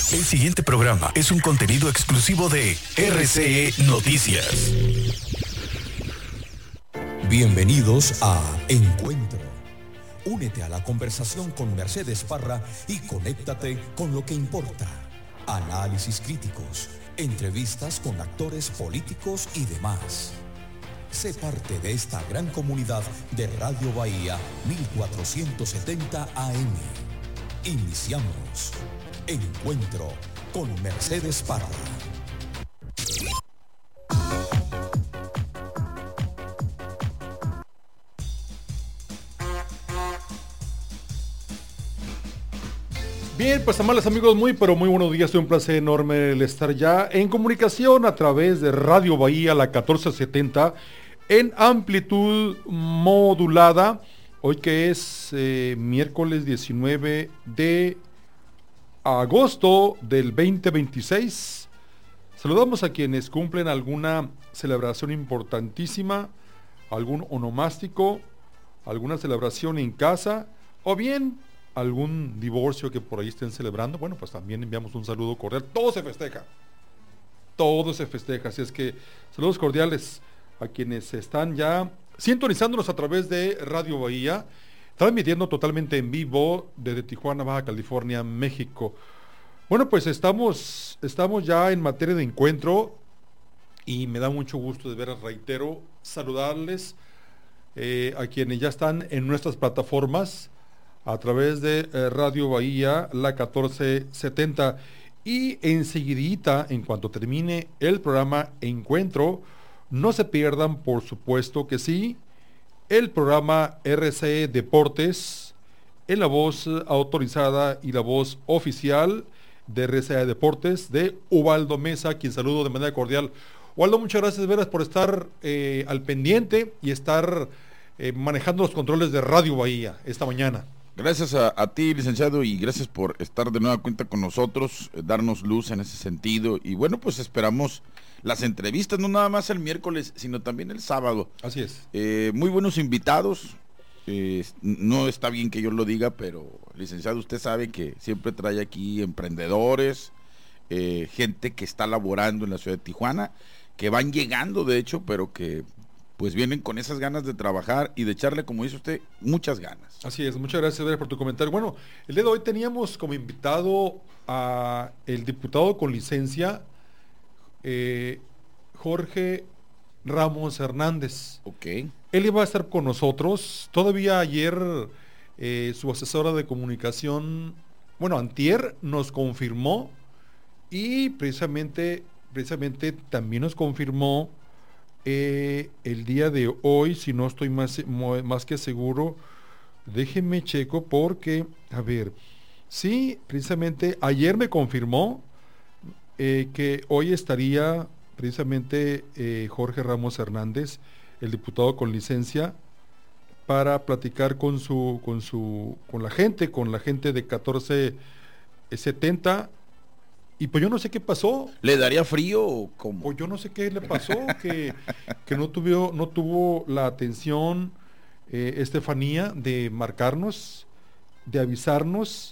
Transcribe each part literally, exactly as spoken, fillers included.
El siguiente programa es un contenido exclusivo de R C E Noticias. Bienvenidos a Encuentro. Únete a la conversación con Mercedes Parra y conéctate con lo que importa. Análisis críticos, entrevistas con actores políticos y demás. Sé parte de esta gran comunidad de Radio Bahía mil cuatrocientos setenta A M. Iniciamos Encuentro con Mercedes Parra. Bien, pues amables amigos, muy pero muy buenos días, es un placer enorme el estar ya en comunicación a través de Radio Bahía, la catorce setenta, en amplitud modulada, hoy que es eh, miércoles diecinueve de agosto del veinte veintiséis. Saludamos a quienes cumplen alguna celebración importantísima, algún onomástico, alguna celebración en casa, o bien algún divorcio que por ahí estén celebrando. Bueno, pues también enviamos un saludo cordial. Todo se festeja, todo se festeja, así es que saludos cordiales a quienes están ya sintonizándonos a través de Radio Bahía, transmitiendo totalmente en vivo desde Tijuana, Baja California, México. Bueno, pues estamos, estamos ya en materia de encuentro y me da mucho gusto de veras, reitero, saludarles eh, a quienes ya están en nuestras plataformas a través de eh, Radio Bahía, la catorce setenta. Y enseguidita, en cuanto termine el programa Encuentro, no se pierdan, por supuesto que sí, el programa R C E Deportes, en la voz autorizada y la voz oficial de R C E Deportes, de Ubaldo Mesa, quien saludo de manera cordial. Ubaldo, muchas gracias, veras, por estar eh, al pendiente y estar eh, manejando los controles de Radio Bahía esta mañana. Gracias a, a ti, licenciado, y gracias por estar de nueva cuenta con nosotros, eh, darnos luz en ese sentido. Y bueno, pues esperamos las entrevistas, no nada más el miércoles, sino también el sábado. Así es. Eh, muy buenos invitados. Eh, no está bien que yo lo diga, pero licenciado, usted sabe que siempre trae aquí emprendedores, eh, gente que está laborando en la ciudad de Tijuana, que van llegando de hecho, pero que pues vienen con esas ganas de trabajar y de echarle, como dice usted, muchas ganas. Así es, muchas gracias, Vera, por tu comentario. Bueno, el día de hoy teníamos como invitado a el diputado con licencia, eh, Jorge Ramos Hernández. Ok. Él iba a estar con nosotros. Todavía ayer eh, su asesora de comunicación, bueno, antier, nos confirmó y precisamente, precisamente también nos confirmó Eh, el día de hoy, si no estoy más, más que seguro, déjenme checo porque, a ver, sí, precisamente ayer me confirmó eh, que hoy estaría precisamente eh, Jorge Ramos Hernández, el diputado con licencia, para platicar con su, con su, con la gente, con la gente de catorce setenta. Y pues yo no sé qué pasó. ¿Le daría frío o cómo? Pues yo no sé qué le pasó, que, que no tuvo, no tuvo la atención eh, Estefanía de marcarnos, de avisarnos,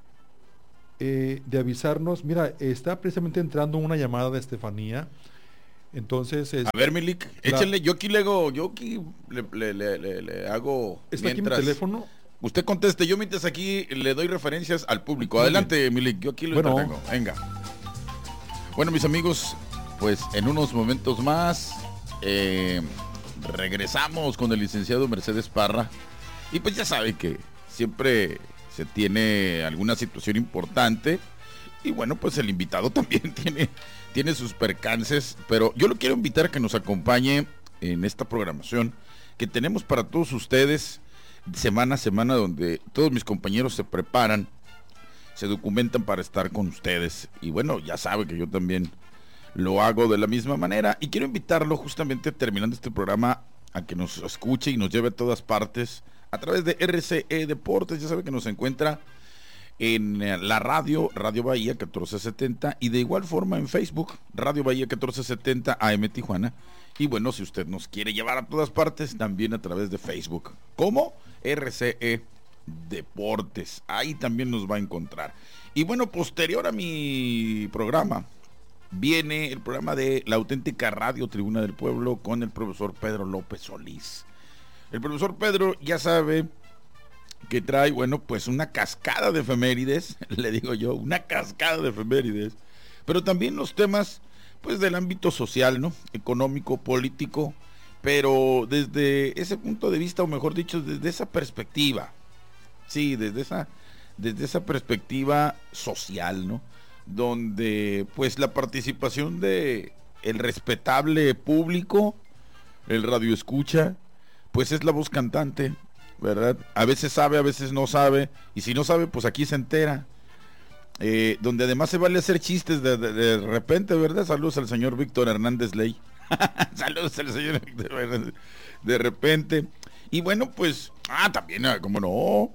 eh, de avisarnos. Mira, está precisamente entrando una llamada de Estefanía. Entonces es, a ver, Milik, la, échenle, yo aquí le hago, yo aquí le, le, le, le, le hago. ¿Está mientras, aquí mi teléfono? Usted conteste, yo mientras aquí le doy referencias al público. Adelante, Milik, yo aquí lo bueno. entretengo. Venga. Bueno, mis amigos, pues en unos momentos más eh, regresamos con el licenciado Mercedes Parra. Y pues ya sabe que siempre se tiene alguna situación importante. Y bueno, pues el invitado también tiene, tiene sus percances. Pero yo lo quiero invitar a que nos acompañe en esta programación que tenemos para todos ustedes semana a semana, donde todos mis compañeros se preparan, se documentan para estar con ustedes. Y bueno, ya sabe que yo también lo hago de la misma manera. Y quiero invitarlo justamente terminando este programa a que nos escuche y nos lleve a todas partes a través de R C E Deportes. Ya sabe que nos encuentra en la radio, Radio Bahía catorce setenta, y de igual forma en Facebook, Radio Bahía catorce setenta A M Tijuana. Y bueno, si usted nos quiere llevar a todas partes, también a través de Facebook, como R C E deportes. Ahí también nos va a encontrar. Y bueno, posterior a mi programa, viene el programa de la auténtica Radio Tribuna del Pueblo con el profesor Pedro López Solís. El profesor Pedro ya sabe que trae, bueno, pues una cascada de efemérides, le digo yo, una cascada de efemérides, pero también los temas, pues, del ámbito social, ¿no? Económico, político, pero desde ese punto de vista, o mejor dicho, desde esa perspectiva, sí, desde esa, desde esa perspectiva social, ¿no? Donde, pues, la participación de el respetable público, el radio escucha, pues es la voz cantante, ¿verdad? A veces sabe, a veces no sabe, y si no sabe, pues aquí se entera. Eh, donde además se vale hacer chistes de, de, de repente, ¿verdad? Saludos al señor Víctor Hernández Ley. Saludos al señor Víctor Hernández. De repente. Y bueno, pues, ah, también, como no,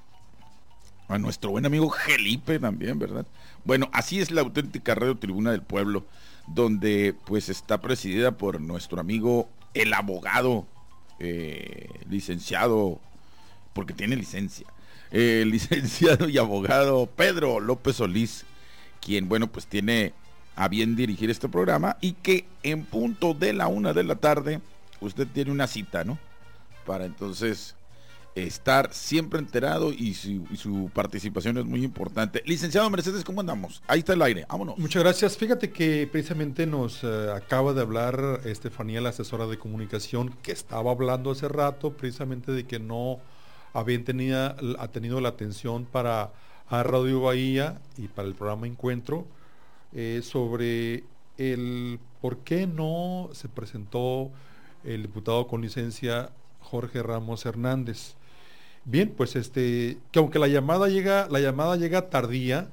a nuestro buen amigo Felipe también, ¿verdad? Bueno, así es la auténtica Radio Tribuna del Pueblo, donde pues está presidida por nuestro amigo, el abogado, eh, licenciado, porque tiene licencia, eh, licenciado y abogado Pedro López Solís, quien, bueno, pues tiene a bien dirigir este programa, y que en punto de la una de la tarde usted tiene una cita, ¿no? Para entonces estar siempre enterado, y su, y su participación es muy importante. Licenciado Mercedes, ¿cómo andamos? Ahí está el aire, vámonos. Muchas gracias. Fíjate que precisamente nos uh, acaba de hablar Estefanía, la asesora de comunicación, que estaba hablando hace rato precisamente de que no habían tenido, ha tenido la atención para a Radio Bahía y para el programa Encuentro, eh, sobre el por qué no se presentó el diputado con licencia Jorge Ramos Hernández. Bien, pues este, que aunque la llamada llega, la llamada llega tardía,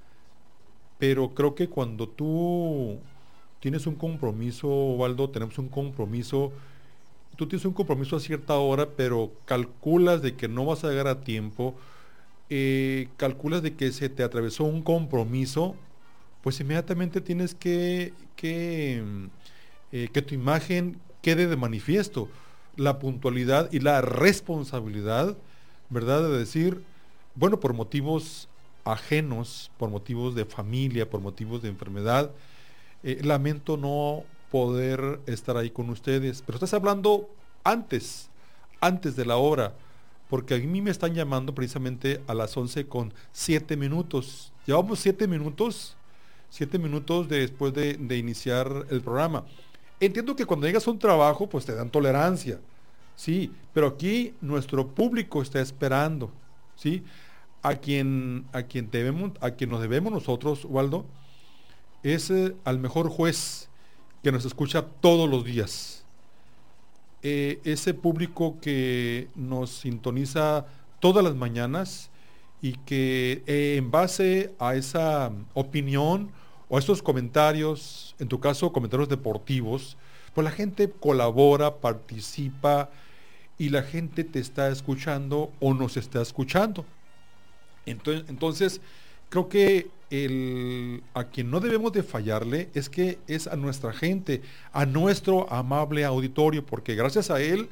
pero creo que cuando tú tienes un compromiso, Waldo, tenemos un compromiso, tú tienes un compromiso a cierta hora, pero calculas de que no vas a llegar a tiempo, eh, calculas de que se te atravesó un compromiso, pues inmediatamente tienes que, que, eh, que tu imagen quede de manifiesto. La puntualidad y la responsabilidad, ¿verdad? De decir, bueno, por motivos ajenos, por motivos de familia, por motivos de enfermedad, eh, lamento no poder estar ahí con ustedes. Pero estás hablando antes, antes de la hora, porque a mí me están llamando precisamente a las once con siete minutos. Llevamos siete minutos, siete minutos después de, de iniciar el programa. Entiendo que cuando llegas a un trabajo, pues te dan tolerancia, sí, pero aquí nuestro público está esperando, sí, a quien, a quien debemos, a quien nos debemos nosotros, Waldo, es eh, al mejor juez que nos escucha todos los días, eh, ese público que nos sintoniza todas las mañanas y que eh, en base a esa opinión o estos comentarios, en tu caso comentarios deportivos, pues la gente colabora, participa y la gente te está escuchando o nos está escuchando. Entonces, entonces creo que el, a quien no debemos de fallarle es que es a nuestra gente, a nuestro amable auditorio, porque gracias a él,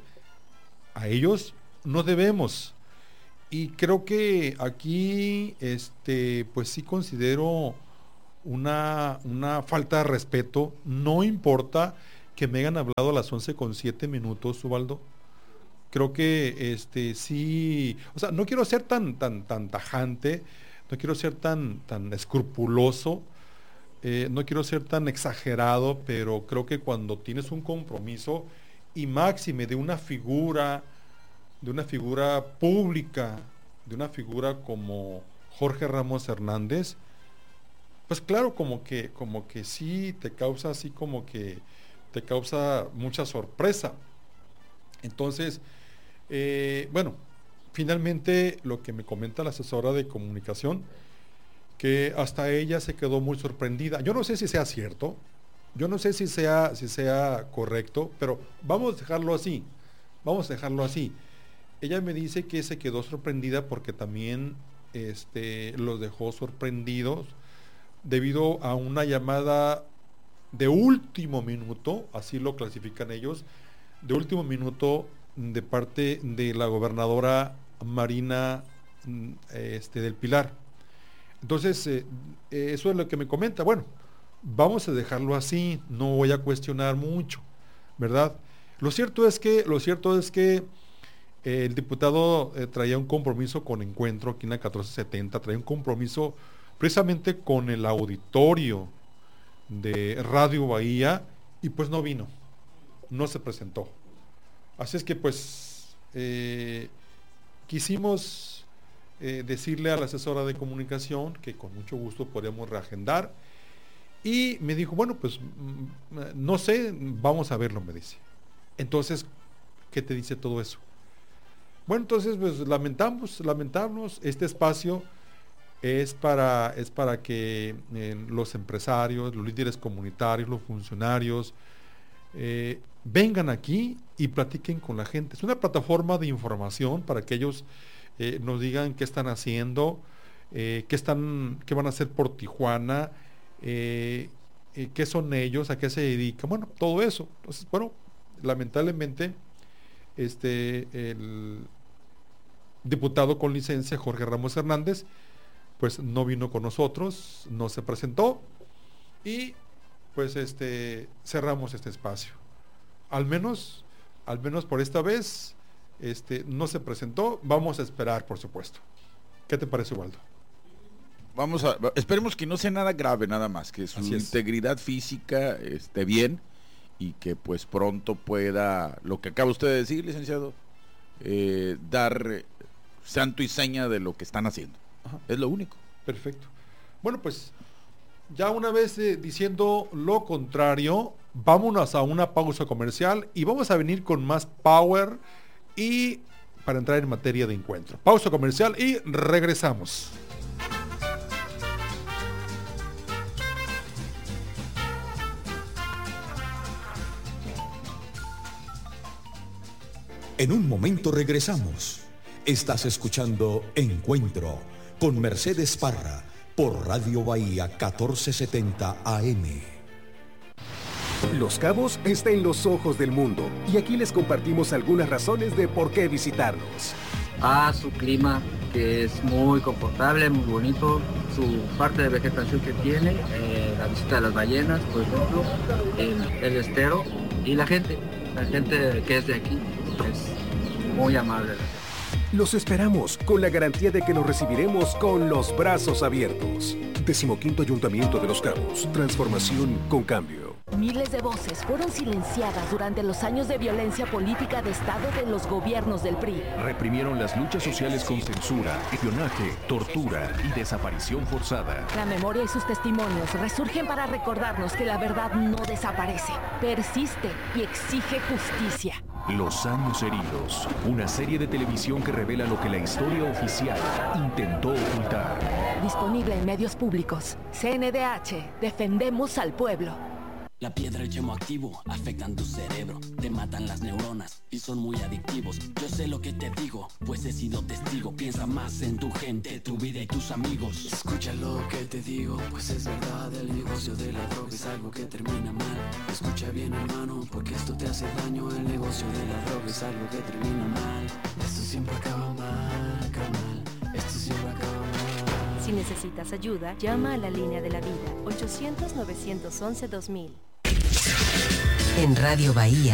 a ellos nos debemos. Y creo que aquí, este, pues sí considero Una, una falta de respeto. No importa que me hayan hablado a las once con siete minutos, Ubaldo. Creo que este sí, o sea, no quiero ser tan, tan, tan tajante, no quiero ser tan, tan escrupuloso, eh, no quiero ser tan exagerado, pero creo que cuando tienes un compromiso y máxime de una figura, de una figura pública, de una figura como Jorge Ramos Hernández, pues claro, como que, como que sí te causa así como que te causa mucha sorpresa. Entonces, eh, bueno, finalmente lo que me comenta la asesora de comunicación, que hasta ella se quedó muy sorprendida. Yo no sé si sea cierto, yo no sé si sea, si sea correcto, pero vamos a dejarlo así, vamos a dejarlo así. Ella me dice que se quedó sorprendida porque también este, los dejó sorprendidos debido a una llamada de último minuto, así lo clasifican ellos, de último minuto de parte de la gobernadora Marina este, del Pilar. Entonces, eh, eso es lo que me comenta. Bueno, vamos a dejarlo así, no voy a cuestionar mucho, ¿verdad? Lo cierto es que, lo cierto es que eh, el diputado eh, traía un compromiso con Encuentro aquí en la catorce setenta, traía un compromiso precisamente con el auditorio de Radio Bahía, y pues no vino, no se presentó. Así es que pues eh, quisimos eh, decirle a la asesora de comunicación que con mucho gusto podríamos reagendar, y me dijo, bueno, pues no sé, vamos a verlo, me dice. Entonces, ¿qué te dice todo eso? Bueno, entonces pues lamentamos, lamentamos, este espacio es para, es para que eh, los empresarios, los líderes comunitarios, los funcionarios, eh, vengan aquí y platiquen con la gente. Es una plataforma de información para que ellos eh, nos digan qué están haciendo, eh, qué están, qué van a hacer por Tijuana, eh, eh, qué son ellos, a qué se dedican, bueno, todo eso. Entonces, bueno, lamentablemente, este, el diputado con licencia, Jorge Ramos Hernández, pues no vino con nosotros, no se presentó, y pues este cerramos este espacio. Al menos, al menos por esta vez, este no se presentó. Vamos a esperar, por supuesto. ¿Qué te parece, Waldo? Vamos a, esperemos que no sea nada grave, nada más, que su integridad física esté bien y que pues pronto pueda, lo que acaba usted de decir, licenciado, eh, dar santo y seña de lo que están haciendo. Ajá. Es lo único. Perfecto. Bueno, pues ya una vez eh, diciendo lo contrario, vámonos a una pausa comercial y vamos a venir con más power y para entrar en materia de encuentro. Pausa comercial y regresamos. En un momento regresamos. Estás escuchando Encuentro con Mercedes Parra por Radio Bahía catorce setenta A M. Los Cabos está en los ojos del mundo y aquí les compartimos algunas razones de por qué visitarnos. Ah, su clima, que es muy confortable, muy bonito, su parte de vegetación que tiene, eh, la visita de las ballenas, por ejemplo, el, el estero y la gente, la gente que es de aquí es muy amable. Los esperamos con la garantía de que nos recibiremos con los brazos abiertos. Decimoquinto Ayuntamiento de Los Cabos. Transformación con cambio. Miles de voces fueron silenciadas durante los años de violencia política de Estado de los gobiernos del P R I. Reprimieron las luchas sociales con censura, espionaje, tortura y desaparición forzada. La memoria y sus testimonios resurgen para recordarnos que la verdad no desaparece, persiste y exige justicia. Los años heridos, una serie de televisión que revela lo que la historia oficial intentó ocultar. Disponible en medios públicos. C N D H, defendemos al pueblo. La piedra y el yemo activo afectan tu cerebro, te matan las neuronas y son muy adictivos. Yo sé lo que te digo, pues he sido testigo. Piensa más en tu gente, tu vida y tus amigos. Escucha lo que te digo, pues es verdad. El negocio de la droga es algo que termina mal. Escucha bien, hermano, porque esto te hace daño. El negocio de la droga es algo que termina mal. Esto siempre acaba mal, carnal. Esto siempre acaba mal. Si necesitas ayuda, llama a la línea de la vida, ochocientos, novecientos once, dos mil. En Radio Bahía